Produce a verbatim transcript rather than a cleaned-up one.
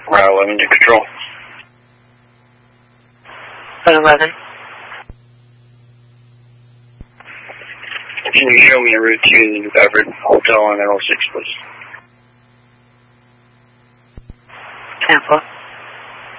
Route eleven to control. Route eleven. Can you show me a route to the New Bedford Hotel on L six, please? Tampa.